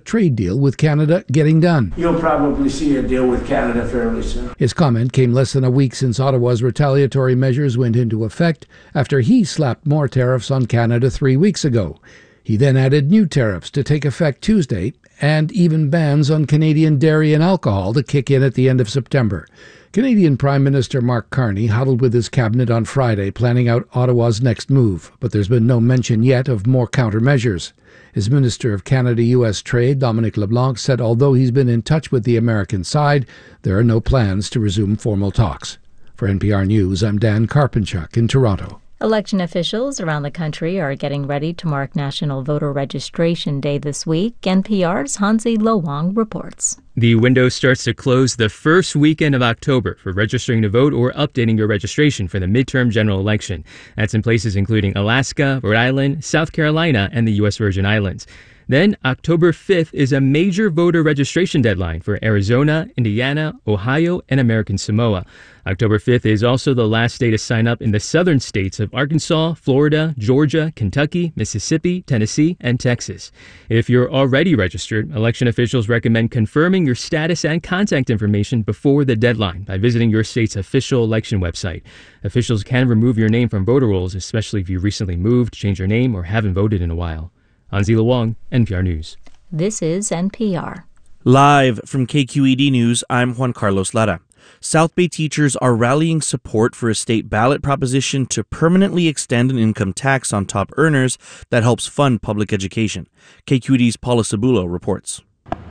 trade deal with Canada getting done. You'll probably see a deal with Canada fairly soon. His comment came less than a week since Ottawa's retaliatory measures went into effect after he slapped more tariffs on Canada 3 weeks ago. He then added new tariffs to take effect Tuesday and even bans on Canadian dairy and alcohol to kick in at the end of September. Canadian Prime Minister Mark Carney huddled with his cabinet on Friday, planning out Ottawa's next move, but there's been no mention yet of more countermeasures. His Minister of Canada-U.S. Trade, Dominic LeBlanc, said although he's been in touch with the American side, there are no plans to resume formal talks. For NPR News, I'm Dan Karpenchuk in Toronto. Election officials around the country are getting ready to mark National Voter Registration Day this week. NPR's Hansi Lo-Wang reports. The window starts to close the first weekend of October for registering to vote or updating your registration for the midterm general election. That's in places including Alaska, Rhode Island, South Carolina, and the U.S. Virgin Islands. Then, October 5th is a major voter registration deadline for Arizona, Indiana, Ohio, and American Samoa. October 5th is also the last day to sign up in the southern states of Arkansas, Florida, Georgia, Kentucky, Mississippi, Tennessee, and Texas. If you're already registered, election officials recommend confirming your status and contact information before the deadline by visiting your state's official election website. Officials can remove your name from voter rolls, especially if you recently moved, changed your name, or haven't voted in a while. Hansi Lo-Wang, NPR News. This is NPR. Live from KQED News, I'm Juan Carlos Lara. South Bay teachers are rallying support for a state ballot proposition to permanently extend an income tax on top earners that helps fund public education. KQED's Paula Cebulo reports.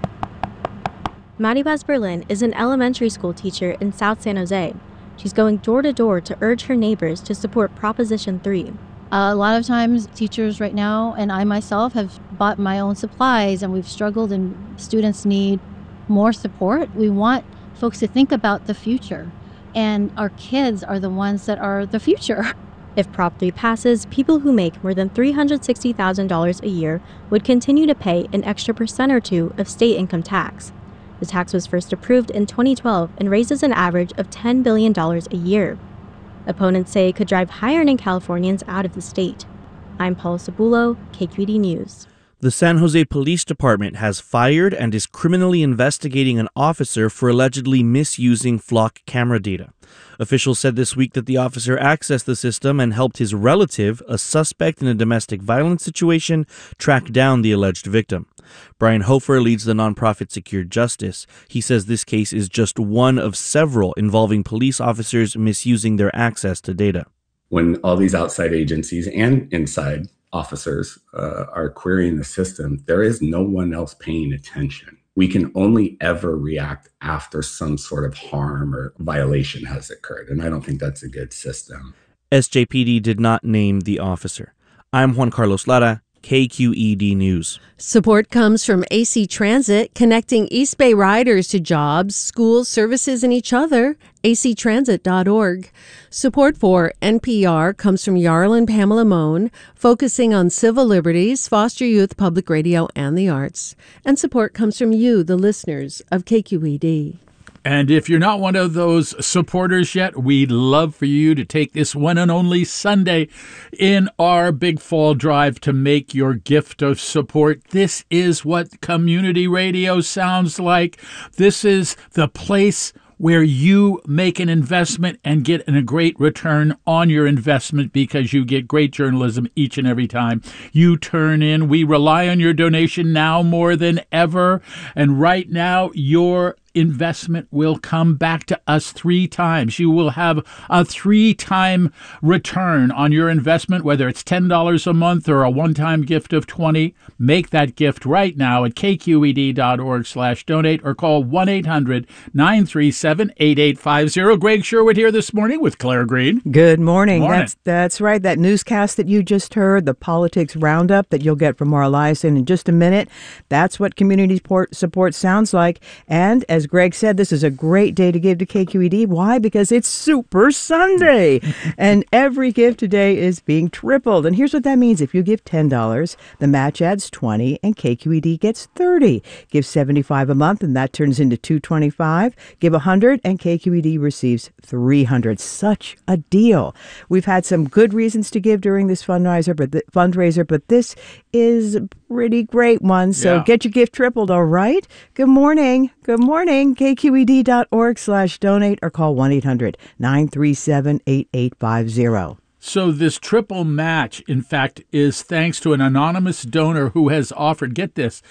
Maribaz Berlin is an elementary school teacher in South San Jose. She's going door to door to urge her neighbors to support Proposition 3. A lot of times teachers right now, and I myself, have bought my own supplies, and we've struggled, and students need more support. We want folks to think about the future, and our kids are the ones that are the future. If Prop 3 passes, people who make more than $360,000 a year would continue to pay an extra % or 2 of state income tax. The tax was first approved in 2012 and raises an average of $10 billion a year. Opponents say it could drive high-earning Californians out of the state. I'm Paula Cebulo, KQED News. The San Jose Police Department has fired and is criminally investigating an officer for allegedly misusing flock camera data. Officials said this week that the officer accessed the system and helped his relative, a suspect in a domestic violence situation, track down the alleged victim. Brian Hofer leads the nonprofit Secure Justice. He says this case is just one of several involving police officers misusing their access to data. When all these outside agencies and inside officers are querying the system, there is no one else paying attention. We can only ever react after some sort of harm or violation has occurred, and I don't think that's a good system. SJPD did not name the officer. I'm Juan Carlos Lara, KQED News. Support comes from AC Transit, connecting East Bay riders to jobs, schools, services, and each other. actransit.org. Support for NPR comes from Jarl and Pamela Mohn, focusing on civil liberties, foster youth, public radio, and the arts. And support comes from you, the listeners of KQED. And if you're not one of those supporters yet, we'd love for you to take this one and only Sunday in our Big Fall Drive to make your gift of support. This is what community radio sounds like. This is the place where you make an investment and get a great return on your investment because you get great journalism each and every time you turn in. We rely on your donation now more than ever. And right now, your investment will come back to us 3 times. You will have a 3-time return on your investment, whether it's $10 a month or a one-time gift of $20. Make that gift right now at kqed.org/donate or call 1-800-937-8850. Greg Sherwood here this morning with Claire Green. Good morning. That's right. That newscast that you just heard, the Politics Roundup that you'll get from Mara Liasson in just a minute. That's what community support sounds like. And as as Greg said, this is a great day to give to KQED. Why? Because it's Super Sunday. And every gift today is being tripled. And here's what that means. If you give $10, the match adds $20 and KQED gets $30. Give $75 a month and that turns into $225. Give $100 and KQED receives $300. Such a deal. We've had some good reasons to give during this fundraiser, but this is a pretty great one. So get your gift tripled, all right? Good morning. Good morning. KQED.org/donate or call 1-800-937-8850. So this triple match, in fact, is thanks to an anonymous donor who has offered, get this,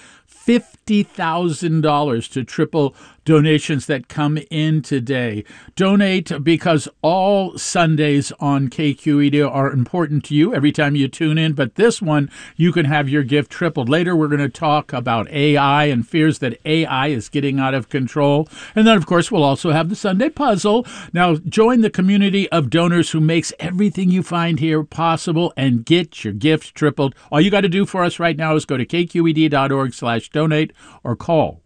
$50,000 to triple donations that come in today. Donate because all Sundays on KQED are important to you every time you tune in, but this one, you can have your gift tripled. Later, we're going to talk about AI and fears that AI is getting out of control. And then, of course, we'll also have the Sunday Puzzle. Now, join the community of donors who makes everything you find here possible and get your gift tripled. All you got to do for us right now is go to kqed.org/donate or call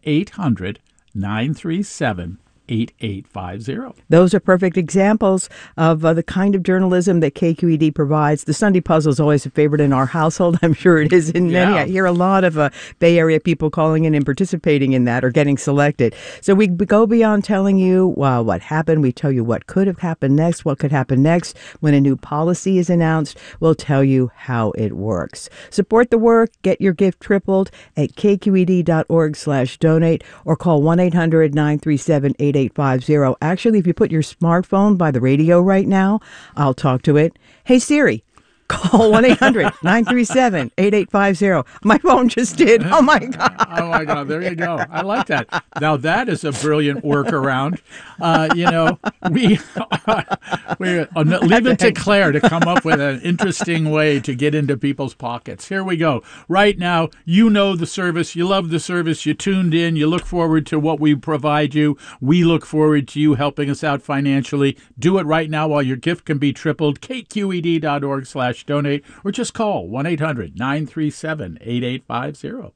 1-800-937-8850. Those are perfect examples of the kind of journalism that KQED provides. The Sunday Puzzle is always a favorite in our household. I'm sure it is in many. I hear a lot of Bay Area people calling in and participating in that or getting selected. So we go beyond telling you what happened. We tell you what could have happened next, what could happen next. When a new policy is announced, we'll tell you how it works. Support the work. Get your gift tripled at kqed.org/donate or call 1-800-937-8850. Actually, if you put your smartphone by the radio right now, I'll talk to it. Hey, Siri, call 1-800-937-8850. My phone just did. Oh, my God. Oh, my God. There you go. I like that. Now, that is a brilliant workaround. We leave it to Claire to come up with an interesting way to get into people's pockets. Here we go. Right now, you know the service. You love the service. You tuned in. You look forward to what we provide you. We look forward to you helping us out financially. Do it right now while your gift can be tripled. KQED.org/donate or just call 1-800-937-8850.